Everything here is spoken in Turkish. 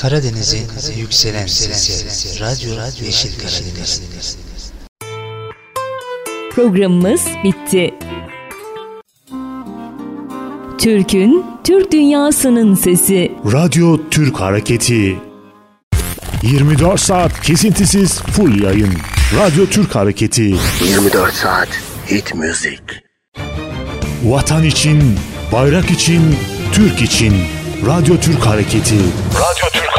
Karadeniz'in yükselen sesi, Radyo Yeşil Karadeniz. Programımız bitti. Türk'ün, Türk dünyasının sesi. Radyo Türk Hareketi. 24 saat kesintisiz full yayın. Radyo Türk Hareketi. 24 saat hit müzik. Vatan için, bayrak için, Türk için. Radyo Türk Hareketi. Radyo Türk